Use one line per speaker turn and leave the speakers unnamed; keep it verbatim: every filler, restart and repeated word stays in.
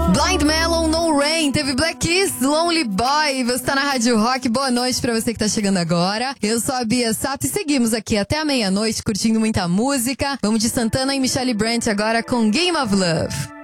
Blind Melon, No Rain, teve Black Keys, Lonely Boy. Você tá na Rádio Rock, boa noite pra você que tá chegando agora. Eu sou a Bia Sato e seguimos aqui até a meia-noite curtindo muita música. Vamos de Santana e Michelle Branch agora com Game of Love.